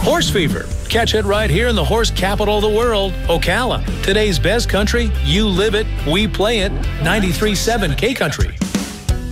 Horse Fever. Catch it right here in the horse capital of the world, Ocala. Today's best country, you live it, we play it. 93.7 K Country.